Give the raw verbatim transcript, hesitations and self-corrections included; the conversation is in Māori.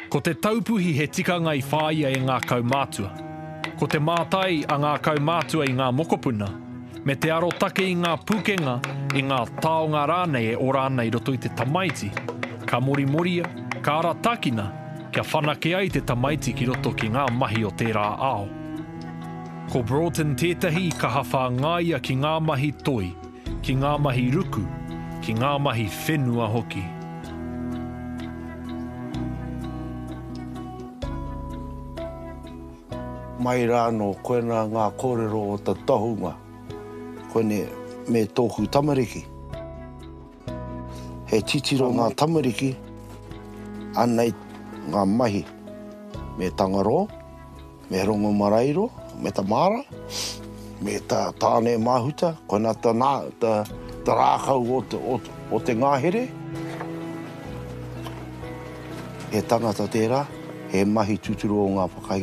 Ko te taupuhi he tikanga i whāia e ngā kaumātua. Ko te mātai a ngā kaumātua i ngā mokopuna, me te arotake i ngā pukenga i ngā taonga rānei e ora ana i roto i te tamaiti. Ka morimoria, ka ara takina, kia whanake ai te tamaiti ki roto ki ngā mahi o tērā ao. Ko Broughton tētahi i ka hawha ngāia ki ngā mahi toi, ki ngā mahi ruku, ki ngā mahi whenua hoki. Mai rāno koena ngā kōrero o ta tohunga, koene me tōku tamariki. He titiro ngā tamariki, anei ngā mahi, me tangaro, me rongo marairo, me ta mara, me ta tāne mahuta, koena ta, nā, ta, ta rākau o te, o, o te ngāhere. He tangata tērā, he mahi tuturu o ngā whakai.